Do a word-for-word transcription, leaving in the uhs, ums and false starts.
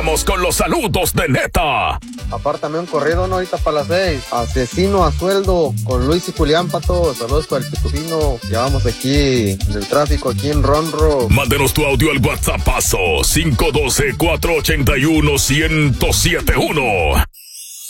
regresamos con los saludos de neta. Apártame un corrido, ¿no? Ahorita para las seis. Asesino a sueldo con Luis y Julián, pato. Saludos para el Pitufino. Llevamos aquí en el tráfico, aquí en Ronro. Mándenos tu audio al WhatsApp cinco uno dos, cuatro ocho uno, uno cero siete uno.